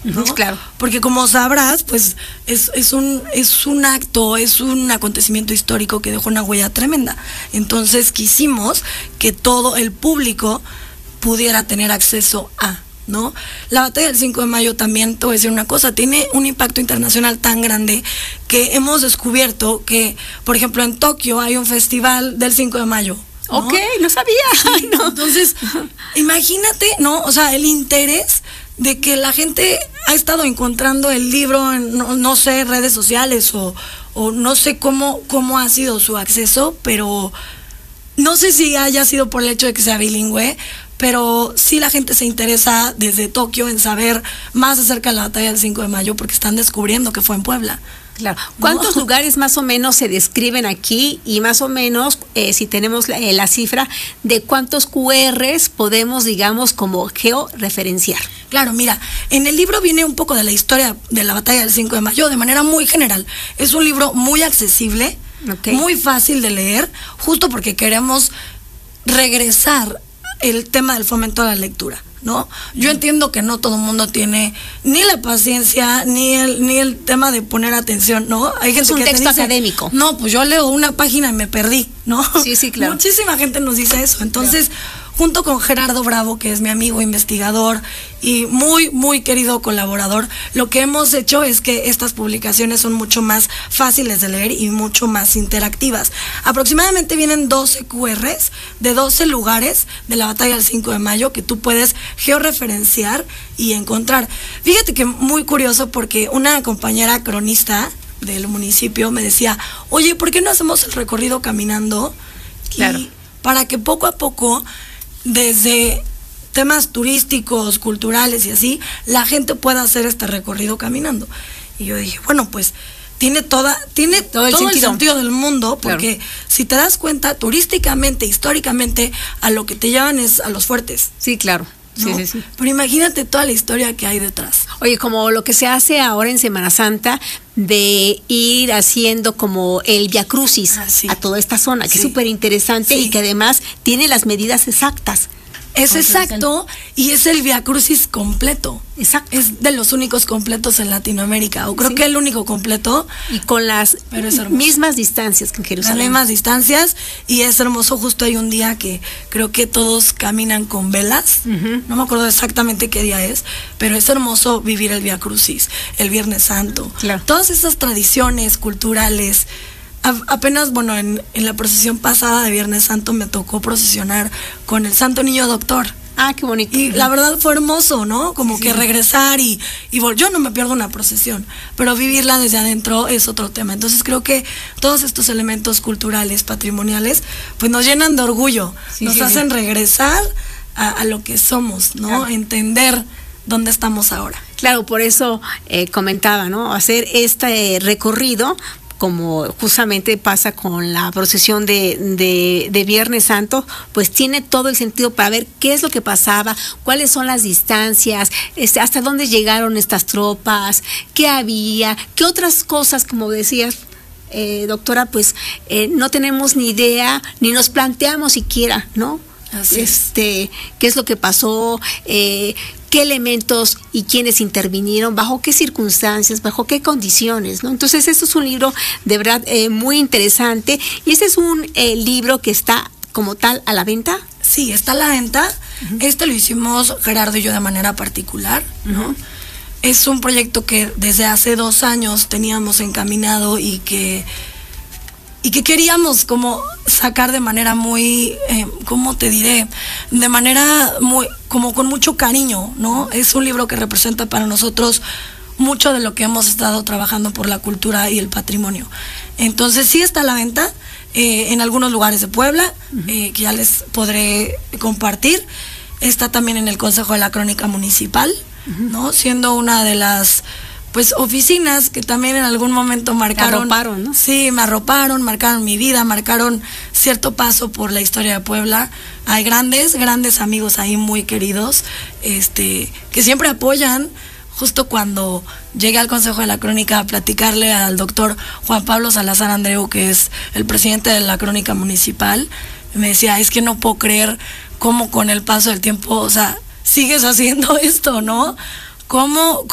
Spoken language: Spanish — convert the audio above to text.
¿no? Claro. Porque como sabrás, pues es un acto, es un acontecimiento histórico que dejó una huella tremenda. Entonces quisimos que todo el público pudiera tener acceso a, ¿no? La batalla del 5 de mayo también, te voy a decir una cosa, tiene un impacto internacional tan grande que hemos descubierto que, por ejemplo, en Tokio hay un festival del 5 de mayo. ¿No? Ok, no sabía. Sí, no. Entonces, imagínate, ¿no? O sea, el interés de que la gente ha estado encontrando el libro en, no sé, redes sociales o no sé cómo ha sido su acceso, pero no sé si haya sido por el hecho de que sea bilingüe, pero sí la gente se interesa desde Tokio en saber más acerca de la batalla del 5 de mayo porque están descubriendo que fue en Puebla. Claro. ¿Cuántos lugares más o menos se describen aquí? Y más o menos, si tenemos la cifra, de cuántos QRs podemos, digamos, como georreferenciar. Claro, mira, en el libro viene un poco de la historia de la batalla del 5 de mayo de manera muy general. Es un libro muy accesible, Okay. muy fácil de leer, justo porque queremos regresar el tema del fomento a la lectura, ¿no? Yo entiendo que no todo el mundo tiene ni la paciencia ni el tema de poner atención, ¿no? Hay gente es un que texto te dice, académico. No, pues yo leo una página y me perdí, ¿no? Sí, sí, claro. Muchísima gente nos dice eso. Entonces, junto con Gerardo Bravo, que es mi amigo investigador y muy, muy querido colaborador, lo que hemos hecho es que estas publicaciones son mucho más fáciles de leer y mucho más interactivas. Aproximadamente vienen 12 QRs de 12 lugares de la batalla del 5 de mayo que tú puedes georreferenciar y encontrar. Fíjate que muy curioso porque una compañera cronista del municipio me decía, oye, ¿por qué no hacemos el recorrido caminando? Claro. Y para que poco a poco, desde temas turísticos, culturales y así, la gente pueda hacer este recorrido caminando. Y yo dije, bueno, pues tiene todo el sentido del mundo, porque si te das cuenta, turísticamente, históricamente, a lo que te llevan es a los fuertes. Sí, claro. ¿No? Sí. Pero imagínate toda la historia que hay detrás. Oye, como lo que se hace ahora en Semana Santa de ir haciendo como el viacrucis a toda esta zona, que es súper interesante y que además tiene las medidas exactas. Es exacto, y es el viacrucis completo. Exacto. Es de los únicos completos en Latinoamérica, o creo que el único completo. Y con las mismas distancias que en Jerusalén. Las mismas distancias, y es hermoso. Justo hay un día que creo que todos caminan con velas. No me acuerdo exactamente qué día es, pero es hermoso vivir el viacrucis, el Viernes Santo. Claro. Todas esas tradiciones culturales. Apenas, bueno, en la procesión pasada de Viernes Santo me tocó procesionar con el Santo Niño Doctor. Ah, qué bonito. Y la verdad fue hermoso, ¿no? Como que regresar y yo no me pierdo una procesión, pero vivirla desde adentro es otro tema. Entonces creo que todos estos elementos culturales, patrimoniales, pues nos llenan de orgullo, nos hacen regresar a lo que somos, ¿no? Claro. Entender dónde estamos ahora. Claro, por eso comentaba, ¿no? Hacer este recorrido, como justamente pasa con la procesión de Viernes Santo, pues tiene todo el sentido para ver qué es lo que pasaba, cuáles son las distancias, hasta dónde llegaron estas tropas, qué había, qué otras cosas, como decías, doctora, pues no tenemos ni idea, ni nos planteamos siquiera, ¿no? Así es. ¿Qué es lo que pasó? ¿Qué elementos y quiénes intervinieron? ¿Bajo qué circunstancias? ¿Bajo qué condiciones? ¿No? Entonces, esto es un libro de verdad muy interesante. ¿Y ese es un libro que está como tal a la venta? Sí, está a la venta. Lo hicimos Gerardo y yo de manera particular, ¿no? Es un proyecto que desde hace 2 años teníamos encaminado y que queríamos como sacar de manera muy, ¿cómo te diré? De manera muy, como con mucho cariño, ¿no? Es un libro que representa para nosotros mucho de lo que hemos estado trabajando por la cultura y el patrimonio. Entonces sí está a la venta en algunos lugares de Puebla, que ya les podré compartir. Está también en el Consejo de la Crónica Municipal, ¿no? Siendo una de las oficinas que también en algún momento marcaron. Arroparon, ¿no? Sí, me arroparon, marcaron mi vida, marcaron cierto paso por la historia de Puebla. Hay grandes amigos ahí muy queridos, que siempre apoyan. Justo cuando llegué al Consejo de la Crónica a platicarle al doctor Juan Pablo Salazar Andreu, que es el presidente de la Crónica Municipal, me decía, es que no puedo creer cómo con el paso del tiempo, o sea, sigues haciendo esto, ¿no? ¿Cómo